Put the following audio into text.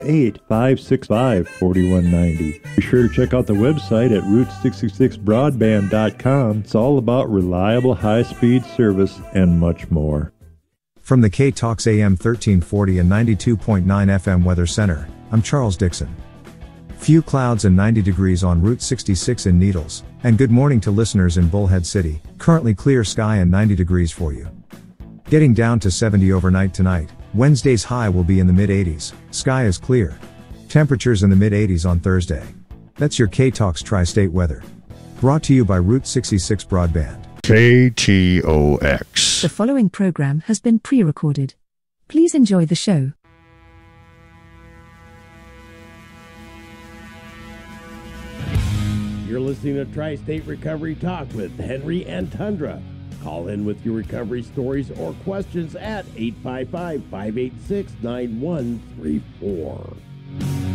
8-565-4190. Be sure to check out the website at route66broadband.com. It's all about reliable high-speed service and much more. From the K-Talks AM 1340 and 92.9 FM Weather Center, I'm Charles Dixon. Few clouds and 90 degrees on Route 66 in Needles, and good morning to listeners in Bullhead City, currently clear sky and 90 degrees for you. Getting down to 70 overnight tonight, Wednesday's high will be in the mid-80s, sky is clear. Temperatures in the mid-80s on Thursday. That's your K-Talks Tri-State weather. Brought to you by Route 66 Broadband. KTOX. The following program has been pre-recorded. Please enjoy the show. You're listening to Tri-State Recovery Talk with Henry and Tundra. Call in with your recovery stories or questions at 855-586-9134.